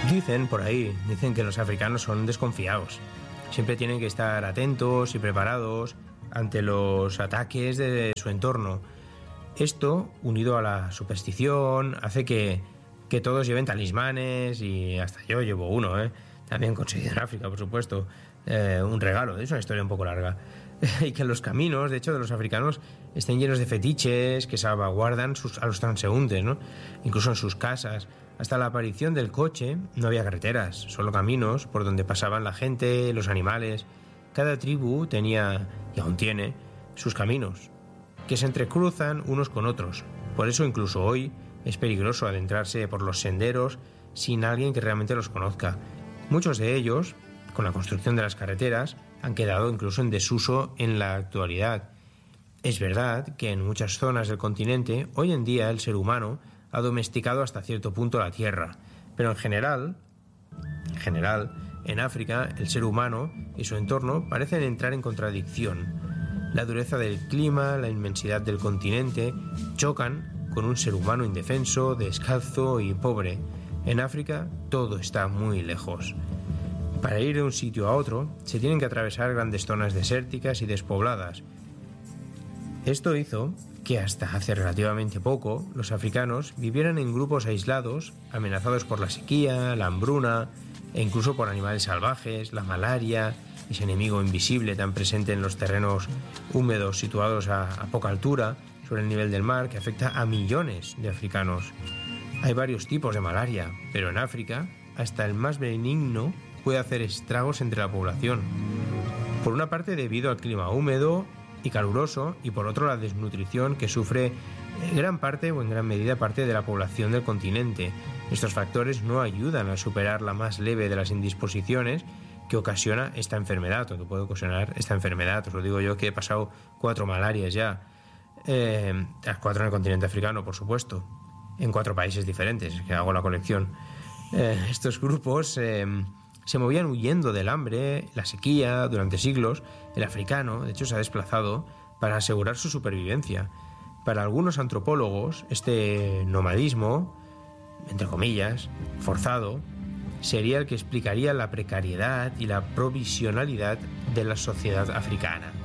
Dicen por ahí, que los africanos son desconfiados. Siempre tienen que estar atentos y preparados ante los ataques de su entorno. Esto, unido a la superstición, hace que todos lleven talismanes, y hasta yo llevo uno, también conseguido en África, por supuesto, un regalo. Es una historia un poco larga. Y que los caminos, de hecho, de los africanos estén llenos de fetiches que salvaguardan a los transeúntes, ¿no? Incluso en sus casas. Hasta la aparición del coche no había carreteras, solo caminos por donde pasaban la gente, los animales. Cada tribu tenía, y aún tiene, sus caminos, que se entrecruzan unos con otros. Por eso incluso hoy es peligroso adentrarse por los senderos sin alguien que realmente los conozca. Muchos de ellos, con la construcción de las carreteras, han quedado incluso en desuso en la actualidad. Es verdad que en muchas zonas del continente, hoy en día el ser humano ha domesticado hasta cierto punto la tierra, pero en general, en África, el ser humano y su entorno parecen entrar en contradicción. La dureza del clima, la inmensidad del continente, chocan con un ser humano indefenso, descalzo y pobre. En África todo está muy lejos. Para ir de un sitio a otro, se tienen que atravesar grandes zonas desérticas y despobladas. Esto hizo que hasta hace relativamente poco los africanos vivieran en grupos aislados, amenazados por la sequía, la hambruna e incluso por animales salvajes, la malaria, ese enemigo invisible tan presente en los terrenos húmedos situados a poca altura sobre el nivel del mar, que afecta a millones de africanos. Hay varios tipos de malaria, pero en África hasta el más benigno puede hacer estragos entre la población. Por una parte debido al clima húmedo y caluroso, y por otro la desnutrición que sufre gran parte o en gran medida parte de la población del continente. Estos factores no ayudan a superar la más leve de las indisposiciones que ocasiona esta enfermedad, o que puede ocasionar esta enfermedad. Os lo digo yo, que he pasado 4 malarias ya, las 4 en el continente africano, por supuesto, en 4 países diferentes, que hago la colección. Estos grupos se movían huyendo del hambre, la sequía, durante siglos. El africano, de hecho, se ha desplazado para asegurar su supervivencia. Para algunos antropólogos, este nomadismo, entre comillas, forzado, sería el que explicaría la precariedad y la provisionalidad de la sociedad africana.